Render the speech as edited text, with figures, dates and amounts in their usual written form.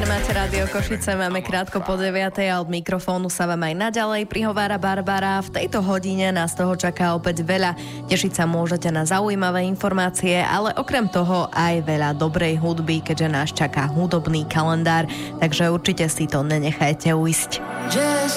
Máte Rádio Košice, máme krátko po 9:00 a od mikrofónu sa vám aj naďalej prihovára Barbara. V tejto hodine nás toho čaká opäť veľa. Tešiť sa môžete na zaujímavé informácie, ale okrem toho aj veľa dobrej hudby, keďže nás čaká hudobný kalendár, takže určite si to nenechajte ujsť.